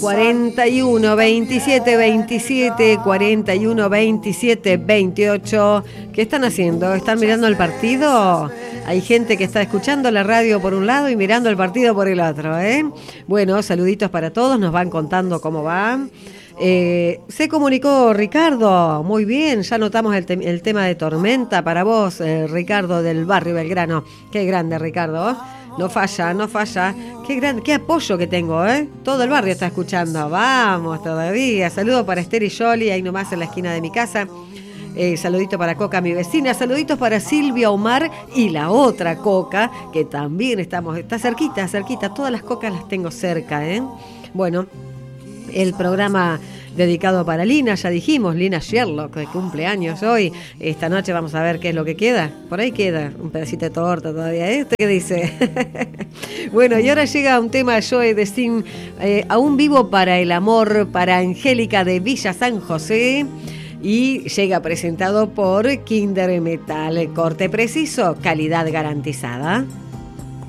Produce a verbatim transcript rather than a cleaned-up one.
cuarenta y uno, veintisiete, veintisiete, cuarenta y uno, veintisiete, veintiocho. ¿Qué están haciendo? ¿Están mirando el partido? Hay gente que está escuchando la radio por un lado y mirando el partido por el otro, ¿eh? Bueno, saluditos para todos, nos van contando cómo va. Eh, se comunicó Ricardo, muy bien, ya notamos el, te- el tema de tormenta para vos, eh, Ricardo del barrio Belgrano. Qué grande, Ricardo, ¿eh? No falla, no falla. Qué gran, qué apoyo que tengo, ¿eh? Todo el barrio está escuchando. Vamos todavía. Saludo para Esther y Yoli, ahí nomás en la esquina de mi casa. Eh, saludito para Coca, mi vecina. Saluditos para Silvia Omar y la otra Coca, que también estamos, está cerquita, cerquita. Todas las Cocas las tengo cerca, ¿eh? Bueno, el programa dedicado para Lina, ya dijimos, Lina Sherlock, que cumple años hoy. Esta noche vamos a ver qué es lo que queda. Por ahí queda un pedacito de torta todavía. ¿Eh? ¿Qué dice? Bueno, y ahora llega un tema Joe de Sin, eh, Aún vivo para el amor, para Angélica de Villa San José. Y llega presentado por Kinder Metal. Corte preciso, calidad garantizada.